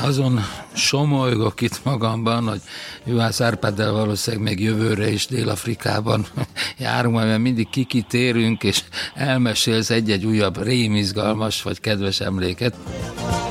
Azon somolygok itt magamban, hogy Juhász Árpáddal valószínűleg még jövőre is Dél-Afrikában járunk, mert mindig kikitérünk, és elmesélsz egy-egy újabb rémizgalmas vagy kedves emléket.